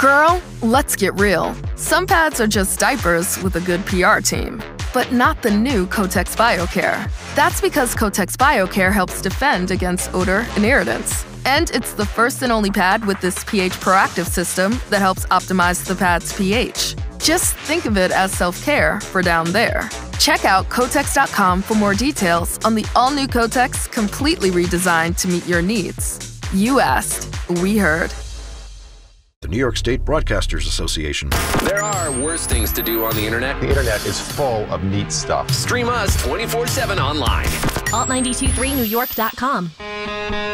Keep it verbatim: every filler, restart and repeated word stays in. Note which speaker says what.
Speaker 1: Girl, let's get real. Some pads are just diapers with a good P R team, but not the new Kotex BioCare. That's because Kotex BioCare helps defend against odor and irritants. And it's the first and only pad with this pH proactive system that helps optimize the pad's pH. Just think of it as self-care for down there. Check out Kotex dot com for more details on the all-new Kotex, completely redesigned to meet your needs. You asked, we heard.
Speaker 2: The New York State Broadcasters Association.
Speaker 3: There are worse things to do on the internet.
Speaker 4: The internet is full of neat stuff.
Speaker 3: Stream us twenty-four seven online.
Speaker 5: alt nine two three new york dot com.